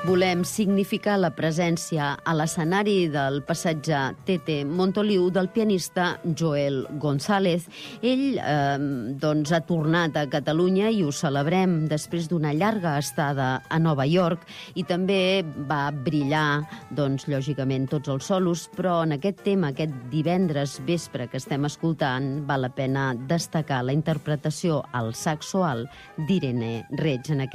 Volem significar la presència a l'escenari del passatge Tete Montoliu del pianista Joel González. Ell ha tornat a Catalunya i ho celebrem després d'una llarga estada a Nova York i també va brillar, lògicament, tots els solos, però en aquest tema, aquest divendres vespre que estem escoltant, val la pena destacar la interpretació al saxo alt d'Irene Reig en aquest